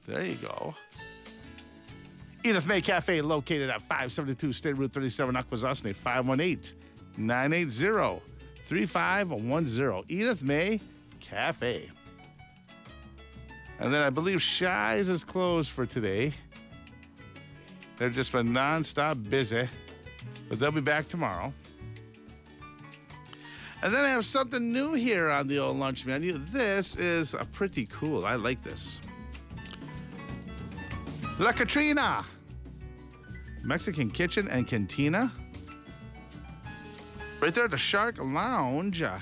There you go. Edith May Cafe, located at 572 State Route 37, Akwesasne, 518-980-3510. Edith May Cafe. And then I believe Shi's is closed for today. They've just been nonstop busy, but they'll be back tomorrow. And then I have something new here on the old lunch menu. This is pretty cool. I like this. La Catrina, Mexican Kitchen and Cantina. Right there at the Shark Lounge. And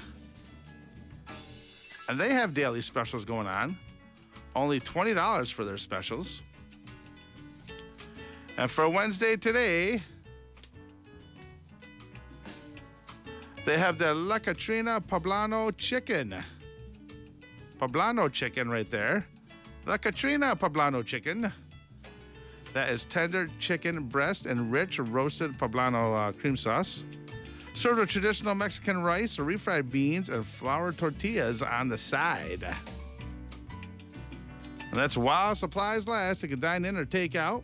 they have daily specials going on. Only $20 for their specials. And for Wednesday today, they have the La Catrina Poblano Chicken. Poblano Chicken right there. La Catrina Poblano Chicken. That is tender chicken breast and rich roasted poblano cream sauce. Served with traditional Mexican rice, refried beans, and flour tortillas on the side. And that's while supplies last. You can dine in or take out.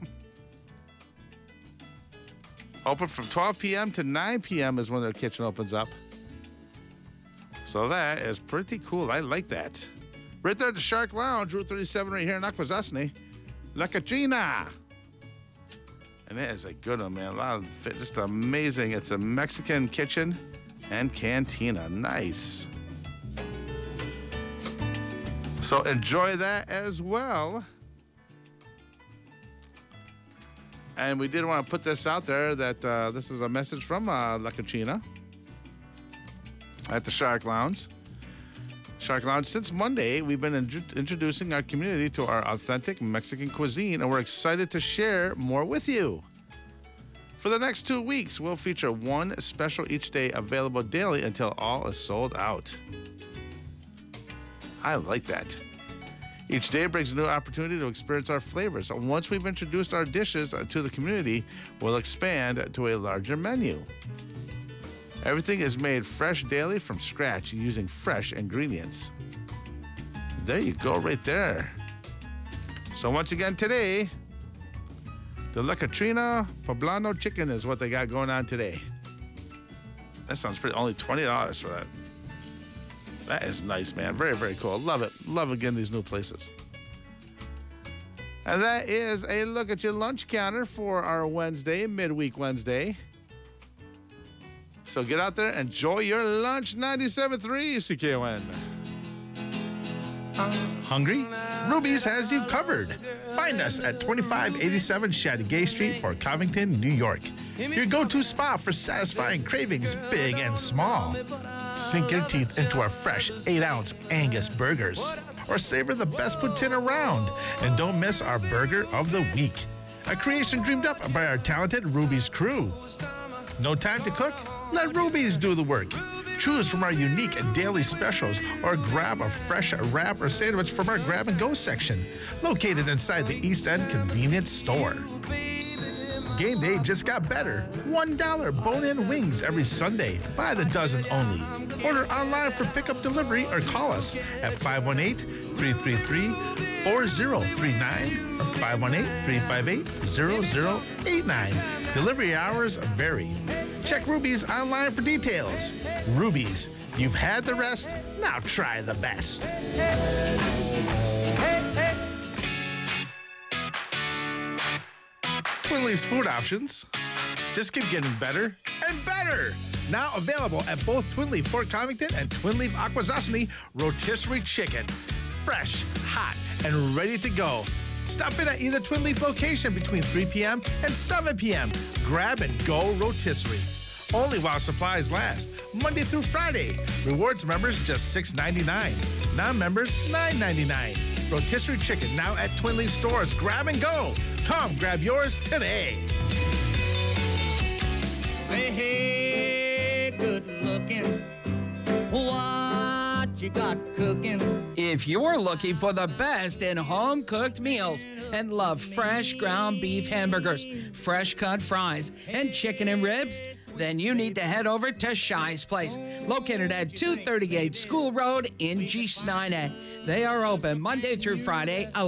Open from 12 p.m. to 9 p.m. is when their kitchen opens up. So that is pretty cool. I like that. Right there at the Shark Lounge, Route 37 right here in Akwesasne. La Catrina. And it is a good one, man. A lot of fit, just amazing. It's a Mexican kitchen and cantina. Nice. So enjoy that as well. And we did want to put this out there that this is a message from La Catrina at the Shark Lounge. Shark Lounge, since Monday, we've been introducing our community to our authentic Mexican cuisine, and we're excited to share more with you. For the next 2 weeks, we'll feature one special each day, available daily until all is sold out. I like that. Each day brings a new opportunity to experience our flavors. Once we've introduced our dishes to the community, we'll expand to a larger menu. Everything is made fresh daily from scratch using fresh ingredients. There you go, right there. So once again today, the La Catrina Poblano Chicken is what they got going on today. That sounds pretty. Only $20 for that. That is nice, man. Very, very cool. Love it. Love again these new places. And that is a look at your lunch counter for our Wednesday, midweek Wednesday. So get out there, enjoy your lunch. 97.3 CKON. Hungry? Ruby's has you covered. Find us at 2587 Chateauguay Street, Fort Covington, New York. Your go-to spot for satisfying cravings, big and small. Sink your teeth into our fresh 8-ounce Angus burgers, or savor the best poutine around. And don't miss our burger of the week, a creation dreamed up by our talented Ruby's crew. No time to cook? Let Ruby's do the work. Choose from our unique daily specials or grab a fresh wrap or sandwich from our grab-and-go section, located inside the East End Convenience Store. Game day just got better. $1 bone-in wings every Sunday, by the dozen only. Order online for pickup delivery or call us at 518-333-4039 or 518-358-0089. Delivery hours vary. Check Ruby's online for details. Ruby's, you've had the rest, now try the best. Twin Leaf's food options just keep getting better and better. Now available at both Twin Leaf Fort Covington and Twin Leaf Akwesasne rotisserie chicken. Fresh, hot, and ready to go. Stop in at either Twin Leaf location between 3 p.m. and 7 p.m. Grab and go rotisserie. Only while supplies last. Monday through Friday. Rewards members just $6.99. Non-members $9.99. Rotisserie chicken now at Twin Leaf stores. Grab and go. Come grab yours today. Say, hey, good looking. What you got cooking? If you're looking for the best in home-cooked meals and love fresh ground beef hamburgers, fresh cut fries, and chicken and ribs, then you need to head over to Shi's Place, located at 238 School Road in Gisnine. They are open Monday through Friday,